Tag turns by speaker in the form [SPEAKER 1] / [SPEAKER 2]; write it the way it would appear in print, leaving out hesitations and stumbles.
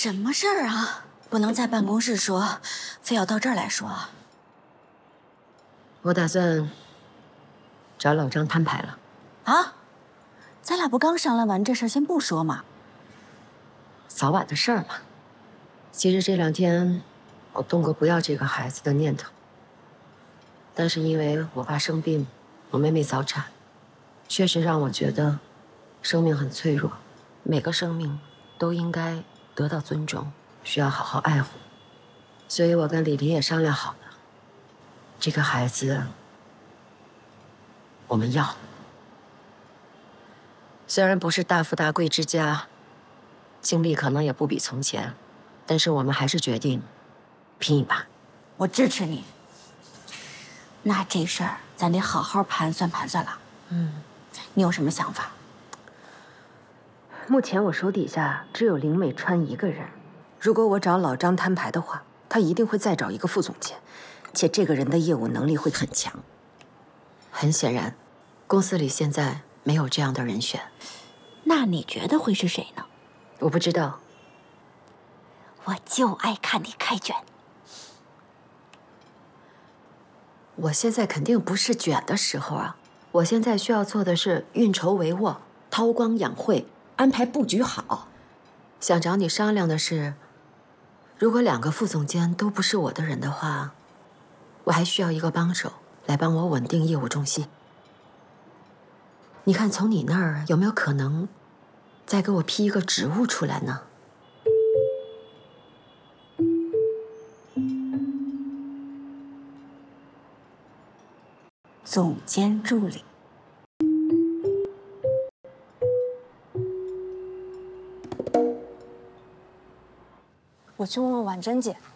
[SPEAKER 1] 什么事儿啊？不能在办公室说，非要到这儿来说啊？
[SPEAKER 2] 我打算找老张摊牌了。
[SPEAKER 1] 啊？咱俩不刚商量完这事儿，先不说嘛。
[SPEAKER 2] 早晚的事儿嘛。其实这2天我动过不要这个孩子的念头，但是因为我爸生病，我妹妹早产，确实让我觉得生命很脆弱，每个生命都应该得到尊重，需要好好爱护。所以我跟李黎也商量好了，这个孩子我们要。虽然不是大富大贵之家，经历可能也不比从前，但是我们还是决定拼一把。
[SPEAKER 1] 我支持你。那这事儿咱得好好盘算盘算了。你有什么想法？
[SPEAKER 2] 目前我手底下只有林美川一个人，如果我找老张摊牌的话，他一定会再找一个副总监，且这个人的业务能力会很强。很显然，公司里现在没有这样的人选。
[SPEAKER 1] 那你觉得会是谁呢？
[SPEAKER 2] 我不知道。
[SPEAKER 1] 我就爱看你开卷。
[SPEAKER 2] 我现在肯定不是卷的时候啊！我现在需要做的是运筹帷幄、韬光养晦、安排布局好。想找你商量的是，如果2个副总监都不是我的人的话，我还需要一个帮手来帮我稳定业务重心。你看，从你那儿有没有可能再给我批一个职务出来呢？
[SPEAKER 1] 总监助理。
[SPEAKER 3] 我去问问婉珍姐，